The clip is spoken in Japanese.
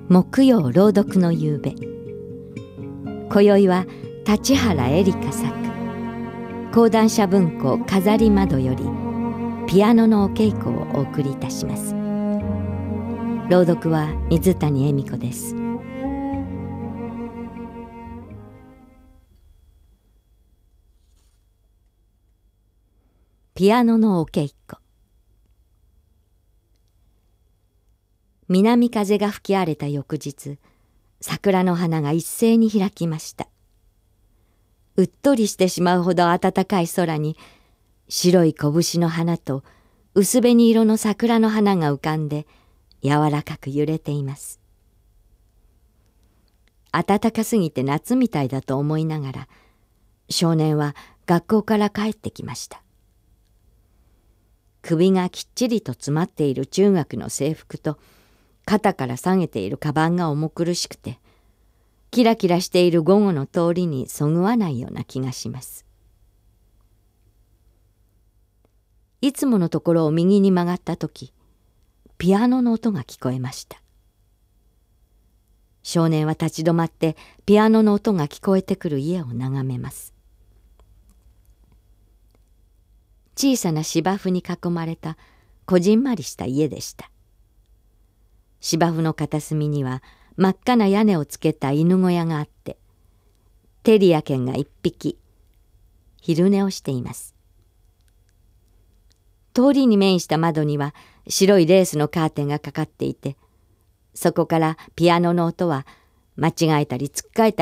木曜朗読の夕べ。今宵は立原エリカ作、講談社文庫飾り窓よりピアノのお稽古をお送りいたします。朗読は水谷恵美子です。ピアノのお稽古。南風が吹き荒れた翌日、桜の花が一斉に開きました。うっとりしてしまうほど暖かい空に、白い拳の花と薄紅色の桜の花が浮かんで柔らかく揺れています。暖かすぎて夏みたいだと思いながら、少年は学校から帰ってきました。首がきっちりと詰まっている中学の制服と、肩から下げているカバンが重苦しくて、キラキラしている午後の通りにそぐわないような気がします。いつものところを右に曲がったとき、ピアノの音が聞こえました。少年は立ち止まってピアノの音が聞こえてくる家を眺めます。小さな芝生に囲まれたこじんまりした家でした。芝生の片隅には真っ赤な屋根をつけた犬小屋があって、テリア犬が一匹昼寝をしています。通りに面した窓には白いレースのカーテンがかかっていて、そこからピアノの音は間違えたりつっかえたり